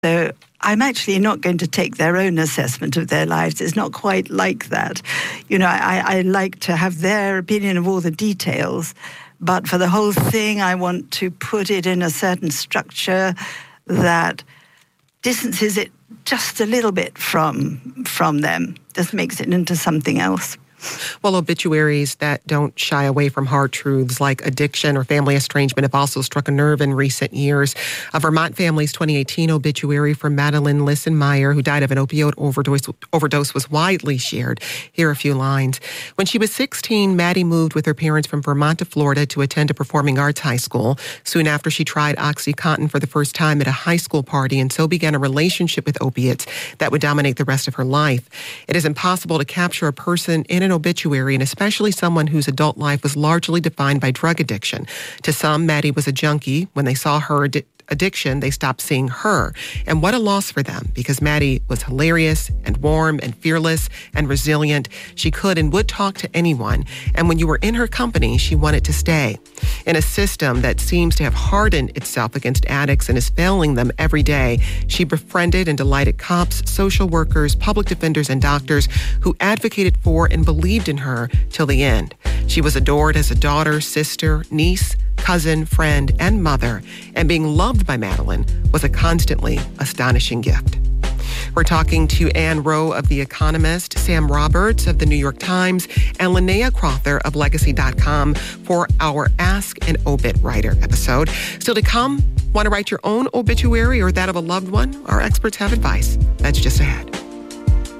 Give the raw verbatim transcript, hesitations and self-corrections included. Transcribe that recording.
So I'm actually not going to take their own assessment of their lives. It's not quite like that. You know, I, I like to have their opinion of all the details, but for the whole thing, I want to put it in a certain structure that distances it just a little bit from from them, just makes it into something else. Well, obituaries that don't shy away from hard truths like addiction or family estrangement have also struck a nerve in recent years. A Vermont family's twenty eighteen obituary for Madeline Lissenmeyer, who died of an opioid overdose, overdose, was widely shared. Here are a few lines. When she was sixteen, Maddie moved with her parents from Vermont to Florida to attend a performing arts high school. Soon after, she tried OxyContin for the first time at a high school party and so began a relationship with opiates that would dominate the rest of her life. It is impossible to capture a person in an obituary, and especially someone whose adult life was largely defined by drug addiction. To some, Maddie was a junkie. When they saw her ad- addiction, they stopped seeing her. And what a loss for them, because Maddie was hilarious and warm and fearless and resilient. She could and would talk to anyone. And when you were in her company, she wanted to stay. In a system that seems to have hardened itself against addicts and is failing them every day, she befriended and delighted cops, social workers, public defenders, and doctors who advocated for and believed in her till the end. She was adored as a daughter, sister, niece, cousin, friend, and mother, and being loved by Madeline was a constantly astonishing gift. We're talking to Ann Rowe of The Economist, Sam Roberts of The New York Times, and Linnea Crowther of Legacy dot com for our Ask an Obit Writer episode. Still to come, want to write your own obituary or that of a loved one? Our experts have advice. That's just ahead.